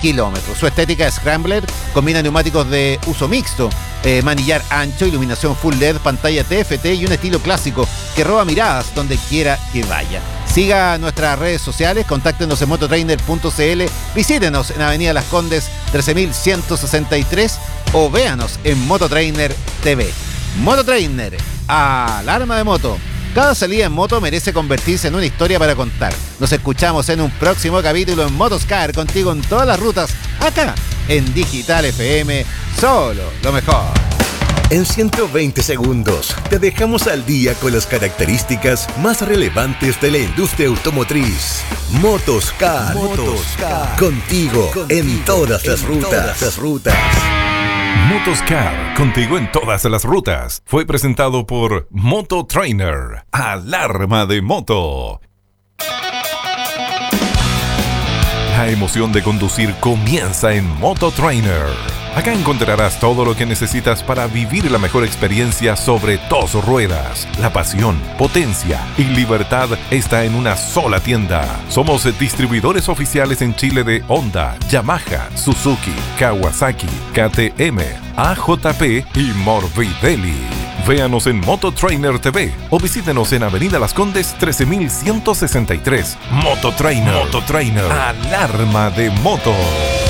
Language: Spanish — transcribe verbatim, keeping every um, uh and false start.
kilómetros. Su estética Scrambler combina neumáticos de uso mixto, eh, manillar ancho, iluminación full L E D, pantalla T F T y un estilo clásico que roba miradas donde quiera que vaya. Siga nuestras redes sociales, contáctenos en mototrainer punto c l, visítenos en Avenida Las Condes trece mil ciento sesenta y tres o véanos en Mototrainer T V. Mototrainer, alarma de moto. Cada salida en moto merece convertirse en una historia para contar. Nos escuchamos en un próximo capítulo en Motoscar, contigo en todas las rutas, acá en Digital F M, solo lo mejor. En ciento veinte segundos te dejamos al día con las características más relevantes de la industria automotriz. Motoscar, Motoscar. Contigo, contigo en todas las rutas. Todas las rutas. Motoscar, contigo en todas las rutas. Fue presentado por Mototrainer, alarma de moto. La emoción de conducir comienza en Mototrainer. Acá encontrarás todo lo que necesitas para vivir la mejor experiencia sobre dos ruedas. La pasión, potencia y libertad está en una sola tienda. Somos distribuidores oficiales en Chile de Honda, Yamaha, Suzuki, Kawasaki, K T M, A J P y Morbidelli. Véanos en Mototrainer T V o visítenos en Avenida Las Condes trece mil ciento sesenta y tres. Mototrainer, Mototrainer, alarma de moto.